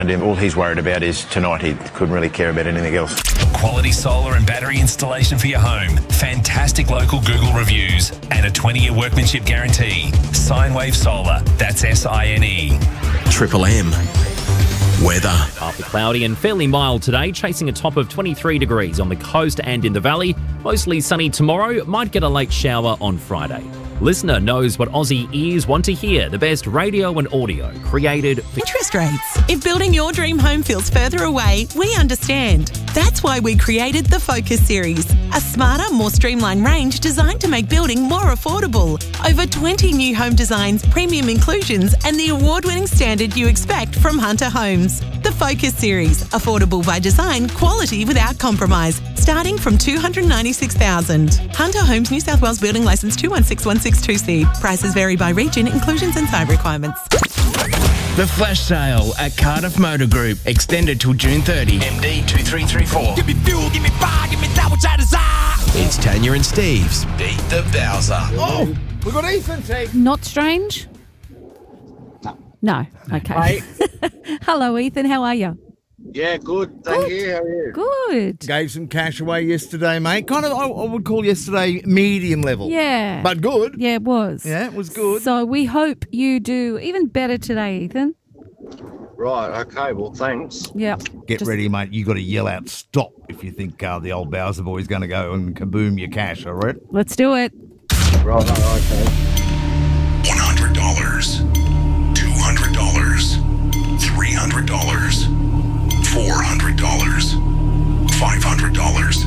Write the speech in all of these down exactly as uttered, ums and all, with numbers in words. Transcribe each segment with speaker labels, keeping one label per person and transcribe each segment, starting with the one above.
Speaker 1: And all he's worried about is tonight. He couldn't really care about anything else.
Speaker 2: Quality solar and battery installation for your home. Fantastic local Google reviews and a twenty-year workmanship guarantee. Sinewave Solar. That's S I N E.
Speaker 3: Triple M. Weather.
Speaker 4: Partly cloudy and fairly mild today, chasing a top of twenty-three degrees on the coast and in the valley. Mostly sunny tomorrow, might get a late shower on Friday. Listener knows what Aussie ears want to hear. The best radio and audio created for
Speaker 5: interest rates. If building your dream home feels further away, we understand. That's why we created the Focus series, a smarter, more streamlined range designed to make building more affordable. Over twenty new home designs, premium inclusions, and the award-winning standard you expect from Hunter Homes. The Focus series, affordable by design, quality without compromise, starting from two hundred ninety-six thousand dollars. Hunter Homes, New South Wales Building Licence two one six one six two C. Prices vary by region, inclusions and site requirements.
Speaker 6: The flash sale at Cardiff Motor Group, extended till June thirtieth. M D two three three four.
Speaker 7: Give me fuel, give me fire, give me that which I desire.
Speaker 3: It's Tanya and Steve's Beat the Bowser.
Speaker 8: Oh, we've got Ethan, Steve.
Speaker 9: Not strange?
Speaker 8: No.
Speaker 9: No. Okay. Hello, Ethan. How are you?
Speaker 8: Yeah, good. Thank
Speaker 9: Good.
Speaker 8: you. How are you?
Speaker 9: Good.
Speaker 10: Gave some cash away yesterday, mate. Kind of, I, I would call yesterday medium level.
Speaker 9: Yeah.
Speaker 10: But good.
Speaker 9: Yeah, it was.
Speaker 10: Yeah, it was good.
Speaker 9: So we hope you do even better today, Ethan.
Speaker 8: Right, okay, well, thanks.
Speaker 9: Yeah.
Speaker 10: Get
Speaker 9: Just-
Speaker 10: ready, mate. You got to yell out stop if you think uh, the old Bowser boy's going to go and kaboom your cash, all right?
Speaker 9: Let's do it.
Speaker 8: Right, okay.
Speaker 2: one hundred dollars, two hundred dollars, three hundred dollars, four hundred dollars, five hundred dollars.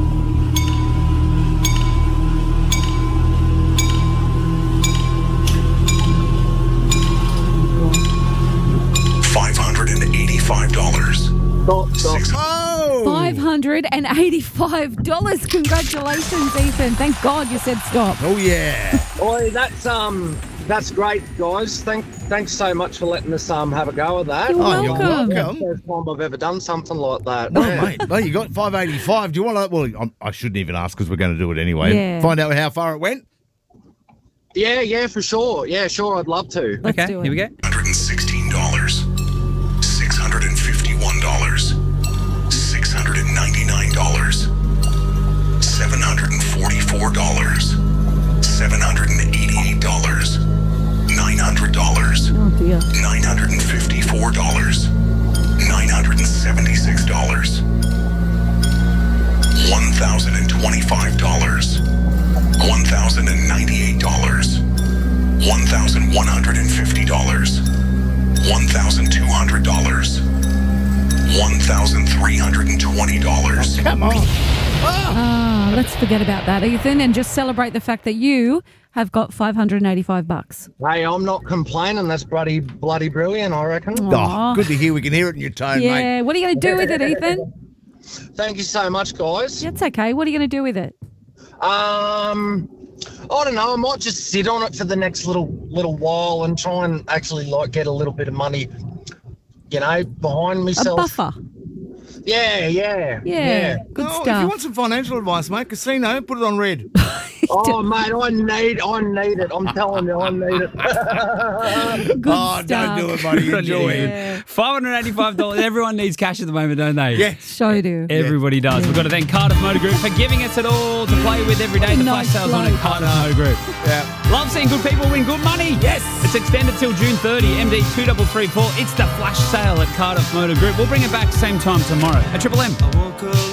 Speaker 2: five hundred eighty-five dollars.
Speaker 8: Stop, stop.
Speaker 10: Oh!
Speaker 9: five hundred eighty-five dollars. Congratulations, Ethan. Thank God you said stop.
Speaker 10: Oh, yeah.
Speaker 8: Oi, that's, um, that's great, guys. Thank, thanks so much for letting us um have a go at that.
Speaker 9: You're
Speaker 10: Oh, you're
Speaker 9: welcome.
Speaker 10: welcome.
Speaker 8: First time I've ever done something like that.
Speaker 10: No, mate. No, you got five eighty-five. Do you want to? Well, I'm, I shouldn't even ask because we're going to do it anyway.
Speaker 9: Yeah.
Speaker 10: Find out how far it went.
Speaker 8: Yeah, yeah, for sure. Yeah, sure, I'd love to.
Speaker 9: Let's
Speaker 4: Okay,
Speaker 9: do it.
Speaker 4: here we go.
Speaker 2: one hundred sixteen dollars, six hundred fifty-one dollars, six hundred ninety-nine dollars, seven hundred forty-four dollars, seven hundred eighty-eight dollars, nine hundred dollars,
Speaker 9: Oh, dear.
Speaker 2: nine hundred fifty-four dollars, nine hundred seventy-six dollars, one thousand twenty-five dollars, one thousand ninety-eight dollars, one thousand one hundred fifty dollars, one thousand two hundred dollars, one thousand three hundred twenty dollars.
Speaker 10: Come on.
Speaker 9: Ah, let's forget about that, Ethan, and just celebrate the fact that you have got five hundred eighty-five bucks.
Speaker 8: Hey, I'm not complaining. That's bloody, bloody brilliant, I reckon.
Speaker 10: Oh, good to hear. We can hear it in your tone,
Speaker 9: Yeah.
Speaker 10: mate.
Speaker 9: What are you going to do with it, Ethan?
Speaker 8: Thank you so much, guys.
Speaker 9: That's okay. What are you going to do with it?
Speaker 8: Um, I don't know. I might just sit on it for the next little little while and try and actually like get a little bit of money, you know, behind
Speaker 9: A
Speaker 8: myself.
Speaker 9: buffer.
Speaker 8: Yeah, yeah,
Speaker 9: Yeah. Good
Speaker 10: Oh, if you
Speaker 9: stuff.
Speaker 10: want some financial advice, mate, casino, put it on red.
Speaker 8: Oh, mate, I need, I need it. I'm telling you, I need it.
Speaker 9: Good
Speaker 10: Oh,
Speaker 9: stuff.
Speaker 10: don't do it, buddy. Enjoy it.
Speaker 9: Yeah.
Speaker 7: five hundred eighty-five dollars. Everyone needs cash at the moment, don't they?
Speaker 10: Yes.
Speaker 9: So do.
Speaker 7: Everybody does. We've got to thank Cardiff Motor Group for giving us it all to play with every day. The flash
Speaker 9: Nice
Speaker 7: sales on at
Speaker 9: bloke.
Speaker 7: Cardiff Motor Group.
Speaker 10: Yeah.
Speaker 7: Love seeing good people win good money. Yes. It's extended till June thirtieth. M D two three three four. It's the flash sale at Cardiff Motor Group. We'll bring it back same time tomorrow at Triple M.